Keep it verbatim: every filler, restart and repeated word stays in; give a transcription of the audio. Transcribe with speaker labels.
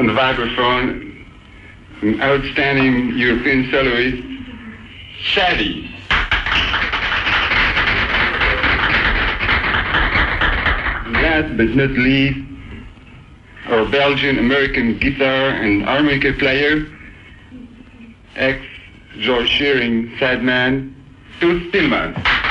Speaker 1: on the vibraphone, an outstanding European soloist, Sadie. Last but not least, our Belgian-American guitar and harmonica player, ex-George Shearing sideman, Toots Thielemans.